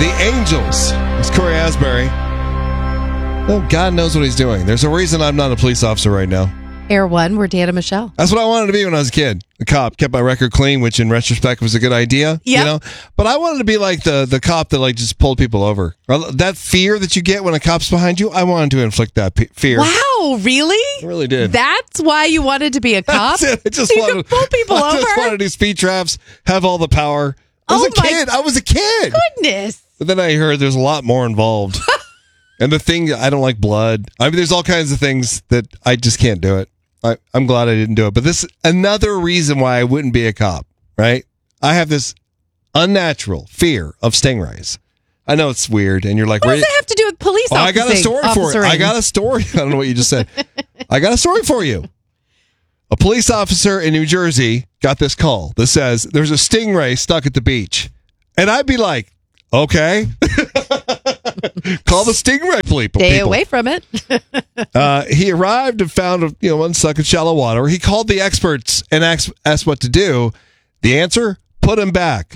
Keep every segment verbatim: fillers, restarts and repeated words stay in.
The Angels. It's Corey Asbury. Oh, God knows what he's doing. There's a reason I'm not a police officer right now. Air One, we're Dan and Michelle. That's what I wanted to be when I was a kid. A cop. Kept my record clean, which in retrospect was a good idea. Yep. You know? But I wanted to be like the, the cop that like just pulled people over. That fear that you get when a cop's behind you, I wanted to inflict that pe- fear. Wow, really? I really did. That's why you wanted to be a cop? That's it. I just so you wanted could pull people I over? just wanted to do speed traps, have all the power. I was Oh a my kid. I was a kid. Goodness. But then I heard there's a lot more involved. And the thing, I don't like blood. I mean, there's all kinds of things that I just can't do it. I, I'm glad I didn't do it. But this another reason why I wouldn't be a cop, right? I have this unnatural fear of stingrays. I know it's weird, and you're like, What "Where- does that have to do with police oh, I got a story for it. officering? I got a story. I don't know what you just said. I got a story for you. A police officer in New Jersey got this call that says there's a stingray stuck at the beach. And I'd be like, okay. Call the stingray people. Stay people. away from it. uh, he arrived and found a, you know, one stuck in shallow water. He called the experts and asked, asked what to do. The answer, put him back.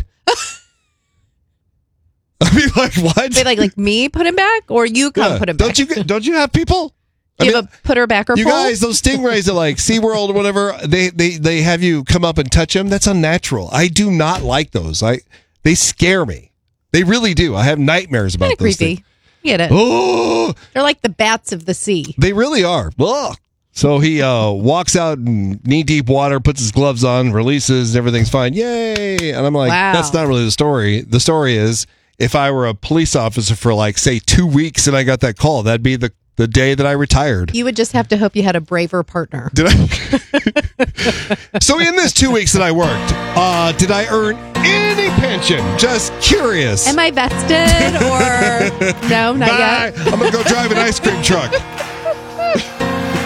I mean, like, what? Wait, like, like me put him back? Or you come Yeah. put him back? Don't you, don't you have people? Do you have a put her back or You pull? guys, those stingrays at like SeaWorld or whatever, they, they, they have you come up and touch them. That's unnatural. I do not like those. I They scare me. They really do. I have nightmares about Kind of those creepy. things. Get it. Oh, They're like the bats of the sea. they really are. Ugh. So he uh, walks out in knee-deep water, puts his gloves on, releases, everything's fine. Yay! And I'm like, Wow. that's not really the story. The story is, if I were a police officer for like, say, two weeks and I got that call, that'd be the, the day that I retired. You would just have to hope you had a braver partner. Did I? So in this two weeks that I worked, uh, did I earn any pension? Just curious. Am I vested or no, not Bye. yet? I'm going to go drive an ice cream truck.